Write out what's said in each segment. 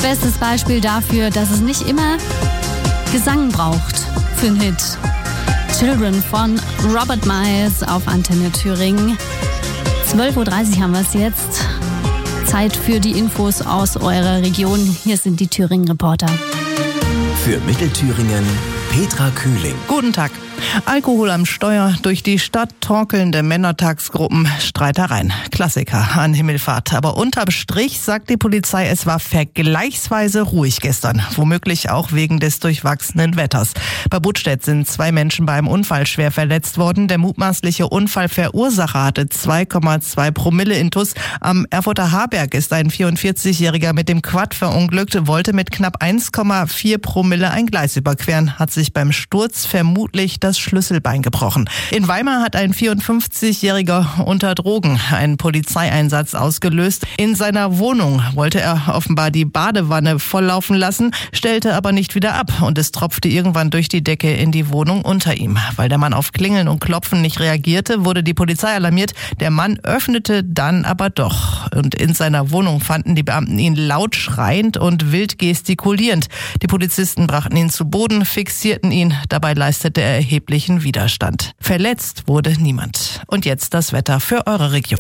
Bestes Beispiel dafür, dass es nicht immer Gesang braucht für einen Hit. Children von Robert Miles auf Antenne Thüringen. 12.30 Uhr haben wir es jetzt. Zeit für die Infos aus eurer Region. Hier sind die Thüringen-Reporter. Für Mittelthüringen Petra Kühling. Guten Tag. Alkohol am Steuer, durch die Stadt torkelnde Männertagsgruppen, Streitereien. Klassiker an Himmelfahrt. Aber unterm Strich sagt die Polizei, es war vergleichsweise ruhig gestern. Womöglich auch wegen des durchwachsenen Wetters. Bei Budstedt sind 2 Menschen bei einem Unfall schwer verletzt worden. Der mutmaßliche Unfallverursacher hatte 2,2 Promille Intus. Am Erfurter Harberg ist ein 44-Jähriger mit dem Quad verunglückt, wollte mit knapp 1,4 Promille ein Gleis überqueren, hat sich beim Sturz vermutlich das Schlüsselbein gebrochen. In Weimar hat ein 54-Jähriger unter Drogen einen Polizeieinsatz ausgelöst. In seiner Wohnung wollte er offenbar die Badewanne volllaufen lassen, stellte aber nicht wieder ab und es tropfte irgendwann durch die Decke in die Wohnung unter ihm. Weil der Mann auf Klingeln und Klopfen nicht reagierte, wurde die Polizei alarmiert. Der Mann öffnete dann aber doch und in seiner Wohnung fanden die Beamten ihn laut schreiend und wild gestikulierend. Die Polizisten brachten ihn zu Boden, fixierten ihn. Dabei leistete er erheblichen Widerstand. Verletzt wurde niemand. Und jetzt das Wetter für eure Region.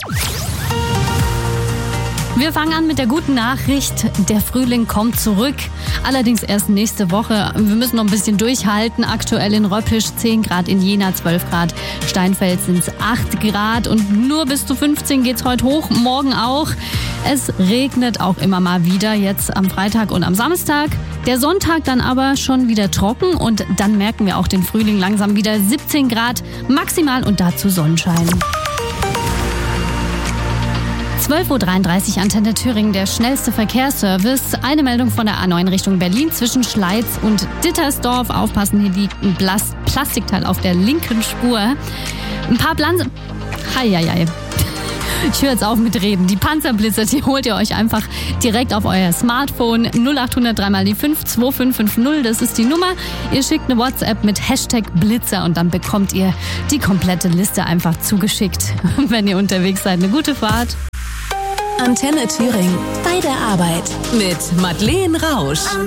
Wir fangen an mit der guten Nachricht. Der Frühling kommt zurück. Allerdings erst nächste Woche. Wir müssen noch ein bisschen durchhalten. Aktuell in Röppisch 10 Grad, in Jena 12 Grad. Steinfeld sind es 8 Grad und nur bis zu 15 geht's heute hoch. Morgen auch. Es regnet auch immer mal wieder, jetzt am Freitag und am Samstag. Der Sonntag dann aber schon wieder trocken und dann merken wir auch den Frühling langsam wieder. 17 Grad maximal und dazu Sonnenschein. 12.33 Uhr Antenne Thüringen, der schnellste Verkehrsservice. Eine Meldung von der A9 Richtung Berlin zwischen Schleiz und Dittersdorf. Aufpassen, hier liegt ein Plastikteil auf der linken Spur. Ein paar Heieiei. Ich höre jetzt auf mit Reden. Die Panzerblitzer, die holt ihr euch einfach direkt auf euer Smartphone. 0800 3 die 5 2550, das ist die Nummer. Ihr schickt eine WhatsApp mit Hashtag Blitzer und dann bekommt ihr die komplette Liste einfach zugeschickt. Wenn ihr unterwegs seid, eine gute Fahrt. Antenne Thüringen. Bei der Arbeit. Mit Madeleine Rausch.